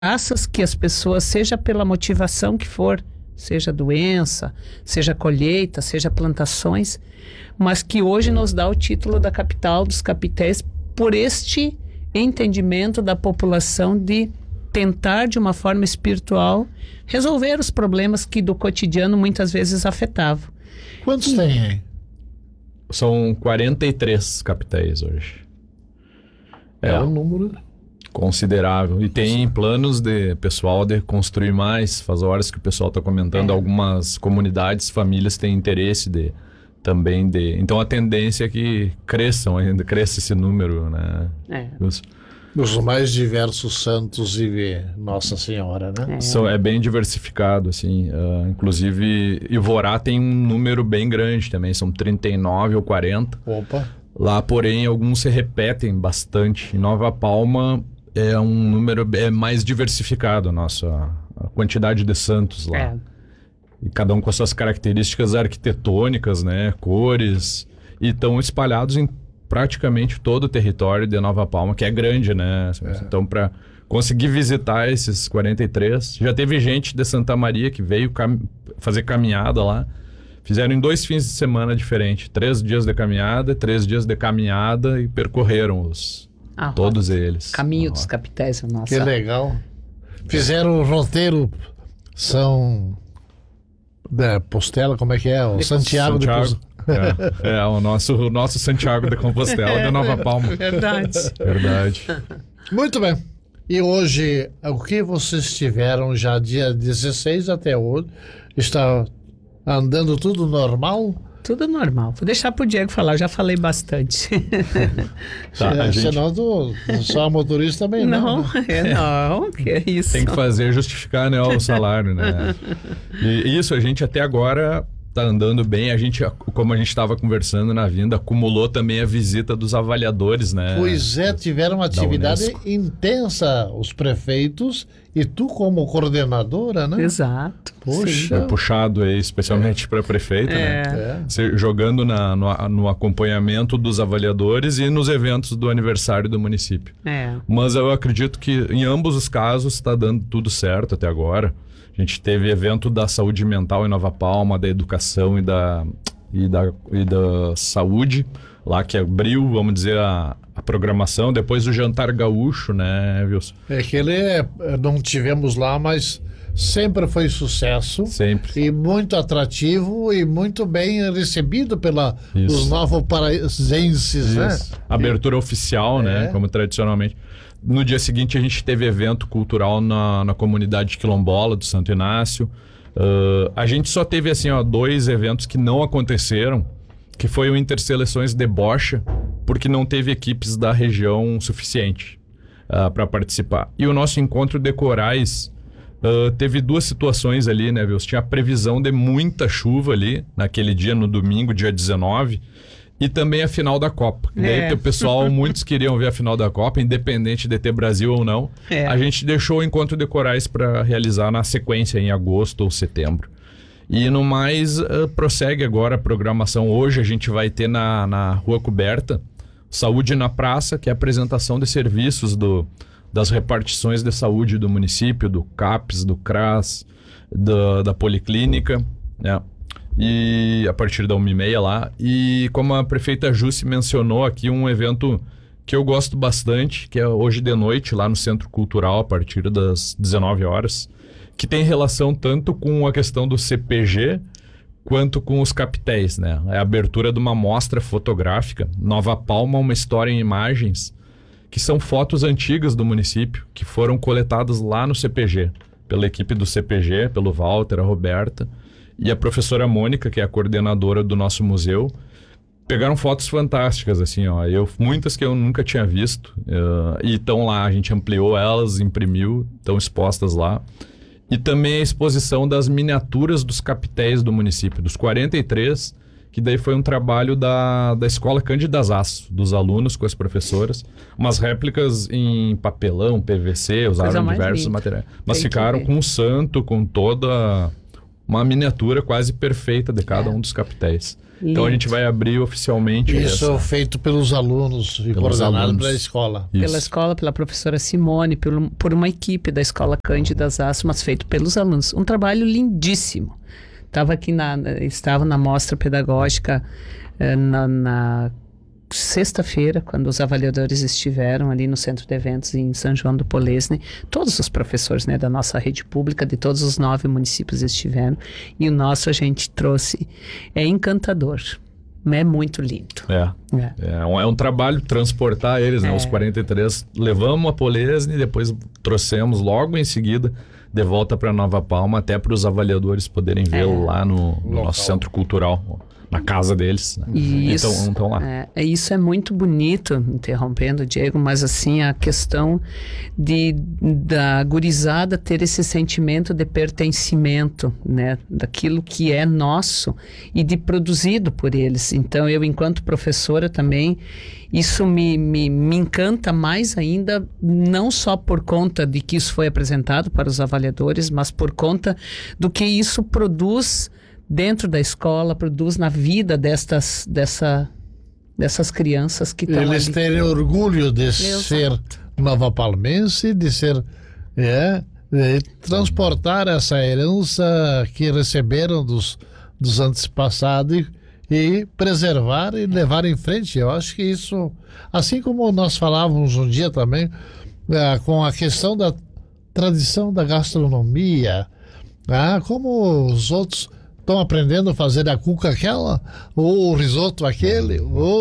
Graças que as pessoas, seja pela motivação que for, seja doença, seja colheita, seja plantações, mas que hoje nos dá o título da capital dos capitéis por este entendimento da população de tentar de uma forma espiritual resolver os problemas que do cotidiano muitas vezes afetavam. Quantos tem aí? São 43 capitéis hoje. É um número considerável. E tem planos de pessoal de construir mais. Faz horas que o pessoal está comentando. Algumas comunidades, famílias têm interesse de também de... Então a tendência é que cresça esse número, né? Os mais diversos santos e Nossa Senhora, né? É bem diversificado, assim. Inclusive, Ivorá tem um número bem grande também. São 39 ou 40. Opa! Lá, porém, alguns se repetem bastante. Em Nova Palma é um número mais diversificado, a quantidade de santos lá. E cada um com as suas características arquitetônicas, né? Cores. E estão espalhados em praticamente todo o território de Nova Palma, que é grande, né? Então, para conseguir visitar esses 43, já teve gente de Santa Maria que veio fazer caminhada lá. Fizeram em 2 fins de semana diferentes. 3 dias de caminhada, 3 dias de caminhada e percorreram todos eles. Caminho dos capitéis. Nossa. Que legal. Fizeram o roteiro São da Postela, como é que é? O Santiago de Compostela. O nosso Santiago de Compostela de Nova Palma. Verdade. Muito bem. E hoje, o que vocês tiveram já dia 16 até hoje? Está andando tudo normal? Tudo normal. Vou deixar pro Diego falar, eu já falei bastante. Senão só motorista também não. Não, que é isso. Tem que justificar, né, o salário, né? E isso, a gente até agora tá andando bem. A gente, como a gente estava conversando na vinda, acumulou também a visita dos avaliadores, né? Pois é, tiveram uma atividade intensa, os prefeitos, e tu como coordenadora, né? Exato. Poxa. Foi puxado aí, especialmente para a prefeita, né? Jogando no acompanhamento dos avaliadores e nos eventos do aniversário do município. Mas eu acredito que em ambos os casos está dando tudo certo até agora. A gente teve evento da saúde mental em Nova Palma, da educação e da saúde, lá que abriu, vamos dizer, a programação. Depois o jantar gaúcho, né, Wilson? Não tivemos lá, mas sempre foi sucesso. Sempre. E muito atrativo e muito bem recebido pelos novo-paraenses, né? Abertura oficial, né, como tradicionalmente. No dia seguinte a gente teve evento cultural na comunidade quilombola do Santo Inácio. A gente só teve assim, 2 eventos que não aconteceram, que foi o Interseleções de Bocha, porque não teve equipes da região suficiente para participar. E o nosso encontro de corais teve 2 situações ali, né, Wilson? Tinha a previsão de muita chuva ali, naquele dia, no domingo, dia 19, e também a final da Copa. Daí o pessoal, muitos queriam ver a final da Copa, independente de ter Brasil ou não. A gente deixou o encontro de corais para realizar na sequência, em agosto ou setembro. E no mais, prossegue agora a programação. Hoje a gente vai ter na Rua Coberta, Saúde na Praça, que é a apresentação de serviços das repartições de saúde do município, do CAPS, do CRAS, da Policlínica, né? E a partir da 1h30 lá. E como a prefeita Jusce mencionou aqui, um evento que eu gosto bastante, que é hoje de noite, lá no Centro Cultural, a partir das 19 horas, que tem relação tanto com a questão do CPG quanto com os capitéis, né? É a abertura de uma mostra fotográfica, Nova Palma, uma história em imagens, que são fotos antigas do município, que foram coletadas lá no CPG, pela equipe do CPG, pelo Walter, a Roberta e a professora Mônica, que é a coordenadora do nosso museu. Pegaram fotos fantásticas, assim, muitas que eu nunca tinha visto, e estão lá, a gente ampliou elas, imprimiu, estão expostas lá. E também a exposição das miniaturas dos capitéis do município, dos 43, que daí foi um trabalho da Escola Cândidas Aço, dos alunos com as professoras, umas réplicas em papelão, PVC, usaram diversos materiais. Mas ficaram com o santo, com toda uma miniatura quase perfeita de cada um dos capitéis. Então a gente vai abrir oficialmente. Isso feito pelos alunos e coordenado pela escola. Isso. Pela escola, pela professora Simone, por uma equipe da Escola Cândidas Aço, mas feito pelos alunos. Um trabalho lindíssimo. Estava na mostra pedagógica na sexta-feira, quando os avaliadores estiveram ali no Centro de Eventos em São João do Polesne. Todos os professores, né, da nossa rede pública, de todos os 9 municípios estiveram. E o nosso a gente trouxe. É encantador. É muito lindo. É um trabalho transportar eles, né? Os 43 levamos a Polesne e depois trouxemos logo em seguida de volta para Nova Palma, até para os avaliadores poderem ver lá no nosso centro cultural, na casa deles, né? Então lá. Isso é muito bonito, interrompendo, Diego, mas assim, a questão da gurizada ter esse sentimento de pertencimento, né, daquilo que é nosso e de produzido por eles. Então, eu, enquanto professora também, isso me encanta mais ainda, não só por conta de que isso foi apresentado para os avaliadores, mas por conta do que isso produz dentro da escola, produz na vida dessas crianças que estão eles terem orgulho de ser novapalmense, de ser de transportar essa herança que receberam dos antepassados e preservar e levar em frente. Eu acho que isso, assim como nós falávamos um dia também com a questão da tradição da gastronomia, como os outros estão aprendendo a fazer a cuca aquela, ou o risoto aquele,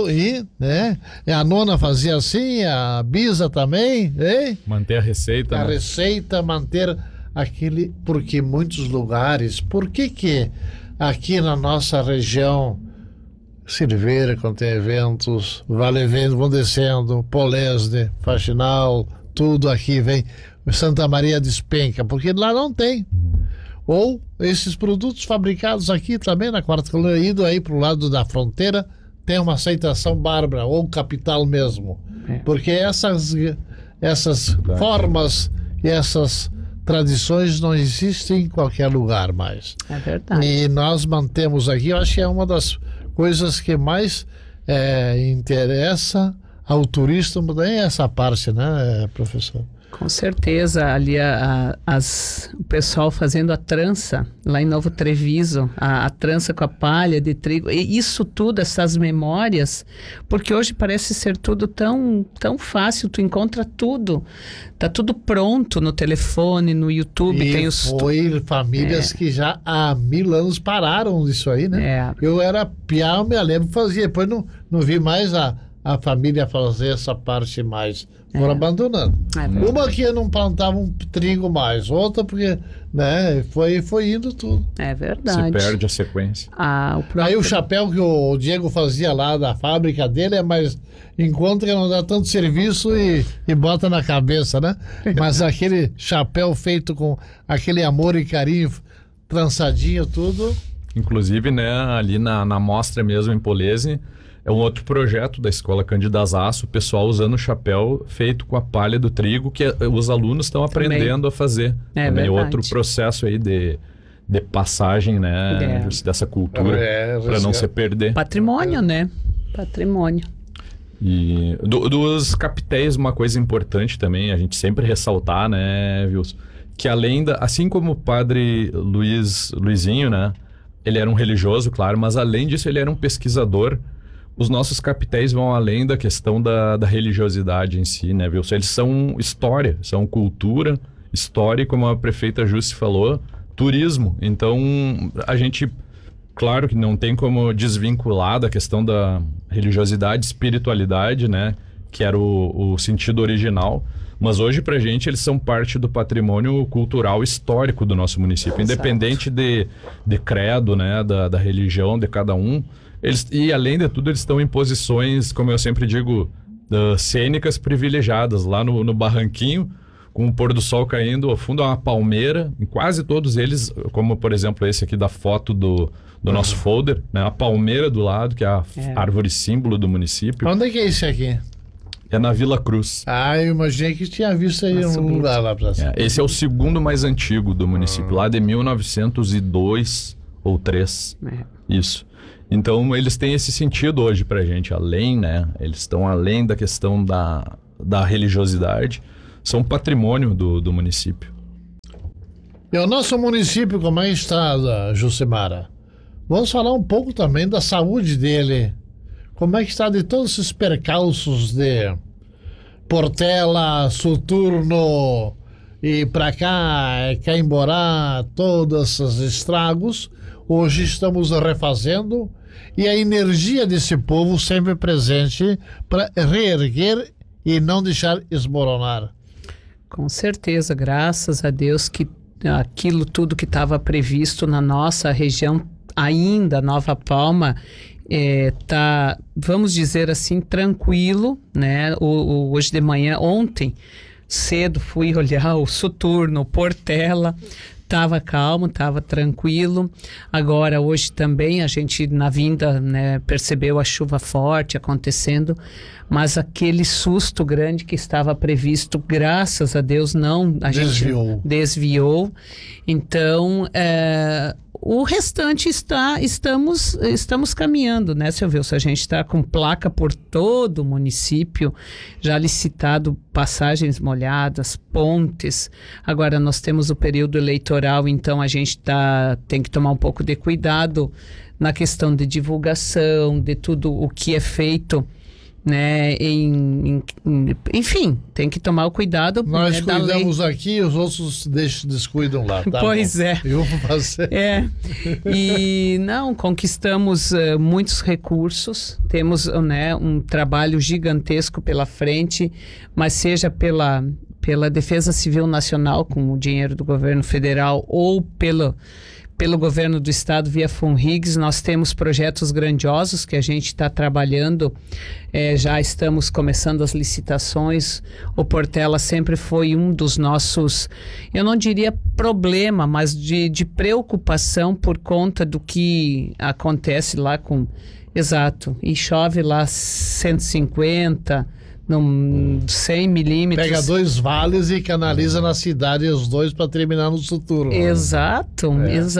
a nona fazia assim, a bisa também, manter a receita. A receita, manter aquele, porque muitos lugares, por que aqui na nossa região, Silveira, quando tem eventos, Vale Vento, vão descendo, Polesne, Faxinal, tudo aqui vem, Santa Maria despenca, porque lá não tem. Ou esses produtos fabricados aqui também na Quarta Colônia, indo aí para o lado da fronteira, tem uma aceitação bárbara, ou capital mesmo. Porque essas formas e essas tradições não existem em qualquer lugar mais. É verdade. E nós mantemos aqui, eu acho que é uma das coisas que mais interessa ao turista, também essa parte, né, professor? Com certeza, ali o pessoal fazendo a trança, lá em Novo Treviso, a trança com a palha de trigo, e isso tudo, essas memórias, porque hoje parece ser tudo tão fácil, tu encontra tudo, tá tudo pronto no telefone, no YouTube. E foi famílias que já há 1000 anos pararam disso aí, né? Eu era piá, eu me lembro, fazia, depois não vi mais a família fazer essa parte mais. Foram abandonando. Uma que não plantava um trigo mais, outra porque, né, foi indo tudo. É verdade. Se perde a sequência. Aí o chapéu que o Diego fazia lá da fábrica dele mas encontra que não dá tanto serviço e bota na cabeça, né? Mas aquele chapéu feito com aquele amor e carinho, trançadinho, tudo. Inclusive, né, ali na mostra mesmo em Polesne, é um outro projeto da Escola Cândidas Aço, o pessoal usando o chapéu feito com a palha do trigo, que os alunos estão aprendendo a fazer. Também é outro processo aí de passagem, né, dessa cultura, para não se perder. Patrimônio, né? Patrimônio. E dos capitéis, uma coisa importante também, a gente sempre ressaltar, né, Wilson, que assim como o padre Luizinho, né, ele era um religioso, claro, mas além disso ele era um pesquisador. Os nossos capitéis vão além da questão da religiosidade em si, né, Wilson? Eles são história, são cultura, história e, como a prefeita Jusce falou, turismo. Então, a gente, claro que não tem como desvincular da questão da religiosidade, espiritualidade, né, que era o sentido original. Mas hoje, pra gente, eles são parte do patrimônio cultural histórico do nosso município. Independente de credo, né, da religião de cada um. E além de tudo, eles estão em posições, como eu sempre digo, cênicas privilegiadas. Lá no barranquinho, com o pôr do sol caindo, ao fundo há uma palmeira. Em quase todos eles, como por exemplo esse aqui da foto do nosso folder, né? A palmeira do lado, que é a árvore símbolo do município. Onde é que é esse aqui? É na Vila Cruz. Eu imaginei que tinha visto aí um lugar lá pra cima. Esse é o segundo mais antigo do município, lá de 1902 ou 3. Isso. Então, eles têm esse sentido hoje pra gente, além, né? Eles estão além da questão da religiosidade. São patrimônio do município. E o nosso município, como é que está, Jucimara? Vamos falar um pouco também da saúde dele. Como é que está de todos esses percalços de Portela, Soturno e pra cá, Caimborá, todos esses estragos. Hoje estamos refazendo e a energia desse povo sempre presente para reerguer e não deixar esmoronar. Com certeza, graças a Deus que aquilo tudo que estava previsto na nossa região, ainda Nova Palma, tá, vamos dizer assim, tranquilo, né? Hoje de manhã, ontem, cedo, fui olhar o Soturno, Portela, estava calmo, estava tranquilo. Agora, hoje também, a gente na vinda, né, percebeu a chuva forte acontecendo, mas aquele susto grande que estava previsto, graças a Deus, não, a gente desviou. Então, o restante estamos caminhando, né, seu Wilson? A gente está com placa por todo o município, já licitado passagens molhadas, pontes. Agora nós temos o período eleitoral, então a gente tem que tomar um pouco de cuidado na questão de divulgação, de tudo o que é feito, né? Enfim, tem que tomar o cuidado. Nós cuidamos aqui, os outros descuidam lá. Tá pois bom. É. Eu vou fazer. E não, conquistamos muitos recursos, temos, né, um trabalho gigantesco pela frente, mas seja pela Defesa Civil Nacional, com o dinheiro do governo federal, ou pelo governo do estado via FUNRIGS, nós temos projetos grandiosos que a gente está trabalhando, já estamos começando as licitações. O Portela sempre foi um dos nossos, eu não diria problema, mas de preocupação por conta do que acontece lá com... Exato, e chove lá 150... 100 milímetros. Pega 2 vales e canaliza na cidade os 2 para terminar no Soturno. Exato.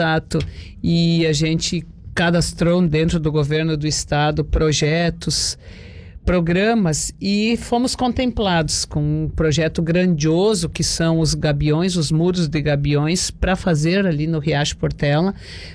E a gente cadastrou dentro do governo do estado projetos, programas, e fomos contemplados com um projeto grandioso que são os gabiões, os muros de gabiões, para fazer ali no Riacho Portela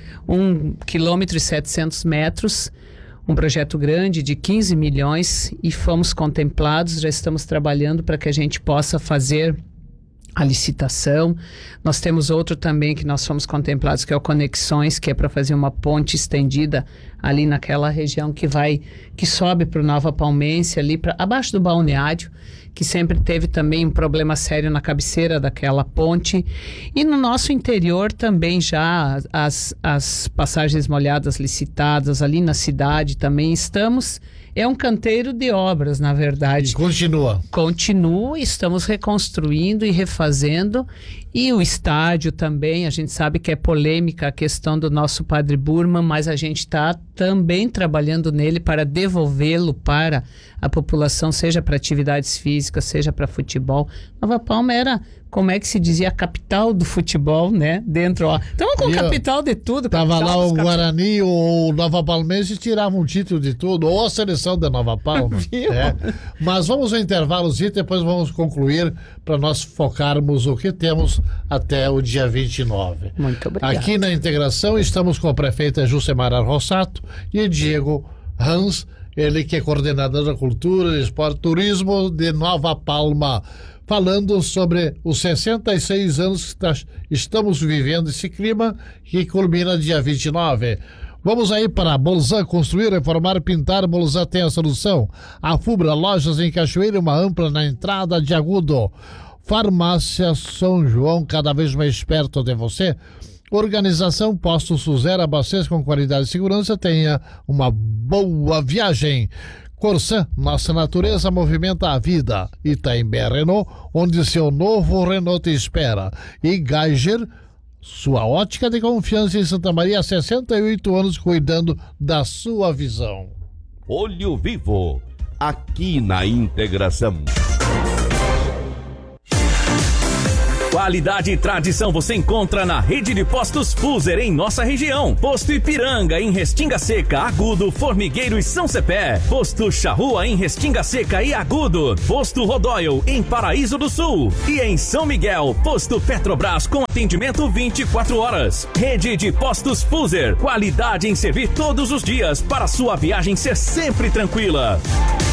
1,7 km, um projeto grande de 15 milhões, e fomos contemplados, já estamos trabalhando para que a gente possa fazer a licitação. Nós temos outro também que nós fomos contemplados, que é o Conexões, que é para fazer uma ponte estendida ali naquela região que sobe para o Nova Palmense, ali para abaixo do balneário, que sempre teve também um problema sério na cabeceira daquela ponte. E no nosso interior também já as passagens molhadas licitadas ali na cidade também estamos. É um canteiro de obras, na verdade. Continua, estamos reconstruindo e refazendo. E o estádio também, a gente sabe que é polêmica a questão do nosso Padre Burman, mas a gente está também trabalhando nele para devolvê-lo para a população, seja para atividades físicas, seja para futebol. Nova Palma era, como é que se dizia, a capital do futebol, né? Dentro, ó. Estamos com capital de tudo. Tava lá o Guarani ou o Nova Palmense, tiravam um título de tudo, ou a seleção da Nova Palma. Mas vamos ao intervalo e depois vamos concluir para nós focarmos o que temos até o dia 29. Muito obrigado. Aqui na Integração estamos com a prefeita Jucimara Rossato e Diego Hans, ele que é coordenador da Cultura, Esporte e Turismo de Nova Palma, falando sobre os 66 anos que estamos vivendo esse clima que culmina dia 29. Vamos aí para Bolzan, construir, reformar, pintar. Bolzan tem a solução. A Fubra, lojas em Cachoeira, uma ampla na entrada de Agudo. Farmácia São João, cada vez mais perto de você. Organização Posto Suzera, abastece com qualidade e segurança. Tenha uma boa viagem. Corsan, nossa natureza movimenta a vida. Itaimbé Renault, onde seu novo Renault te espera. E Geiger, sua ótica de confiança em Santa Maria, há 68 anos cuidando da sua visão. Olho Vivo, aqui na Integração. Qualidade e tradição você encontra na rede de postos Fuser em nossa região. Posto Ipiranga em Restinga Seca, Agudo, Formigueiro e São Cepé. Posto Charrua em Restinga Seca e Agudo. Posto Rodóio em Paraíso do Sul. E em São Miguel, Posto Petrobras com atendimento 24 horas. Rede de postos Fuser. Qualidade em servir todos os dias para sua viagem ser sempre tranquila.